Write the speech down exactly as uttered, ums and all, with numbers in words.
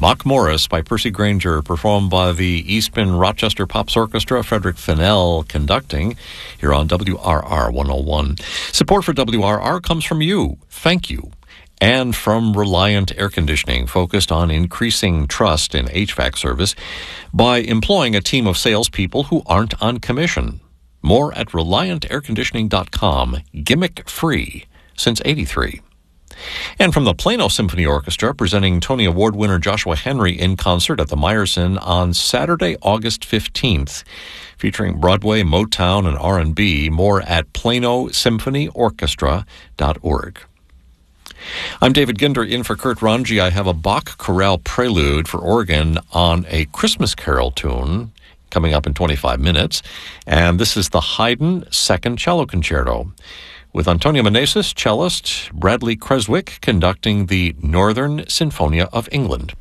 Mock Morris by Percy Granger, performed by the Eastman Rochester Pops Orchestra, Frederick Fennell conducting, here on W R R one oh one. Support for W R R comes from you. Thank you. And from Reliant Air Conditioning, focused on increasing trust in H V A C service by employing a team of salespeople who aren't on commission. More at reliant air conditioning dot com, gimmick-free since eighty-three. And from the Plano Symphony Orchestra, presenting Tony Award winner Joshua Henry in concert at the Meyerson on Saturday, August fifteenth, featuring Broadway, Motown, and R and B. More at plano symphony orchestra dot org. I'm David Ginder in for Kurt Ranji. I have a Bach chorale prelude for organ on a Christmas carol tune coming up in twenty-five minutes. And this is the Haydn Second Cello Concerto, with Antonio Meneses, cellist, Bradley Creswick conducting the Northern Sinfonia of England.